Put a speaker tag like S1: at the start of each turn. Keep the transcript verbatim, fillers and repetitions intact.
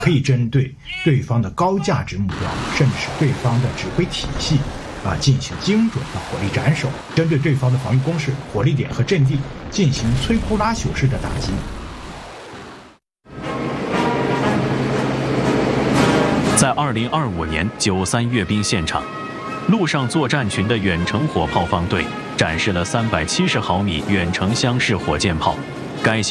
S1: 可以针对对方的高价值目标，甚至是对方的指挥体系啊，进行精准的火力斩首，针对对方的防御工事、火力点和阵地进行摧枯拉朽式的打击。
S2: 在二零二五年九三阅兵现场，陆上作战群的远程火炮方队展示了三百七十毫米远程厢式火箭炮，该